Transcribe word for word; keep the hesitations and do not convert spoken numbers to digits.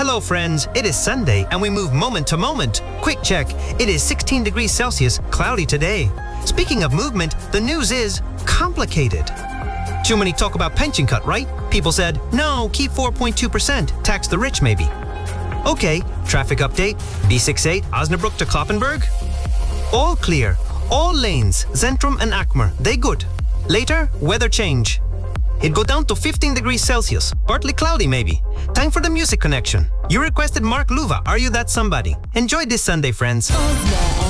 Hello friends, it is Sunday and we move moment to moment. Quick check, it is sixteen degrees Celsius, cloudy today. Speaking of movement, the news is complicated. Too many talk about pension cut, right? People said, no, keep four point two percent, tax the rich maybe. Okay, traffic update, B sixty-eight Osnabrück to Kloppenburg. All clear, all lanes, Zentrum and Akmer, they good. Later, weather change. It go down to fifteen degrees Celsius, partly cloudy maybe. Time for the music connection. You requested Mark Luva, Are You That Somebody? Enjoy this Sunday, friends.